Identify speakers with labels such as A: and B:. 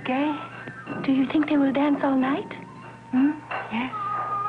A: gay.
B: Do you think they will dance all night?
A: Yes.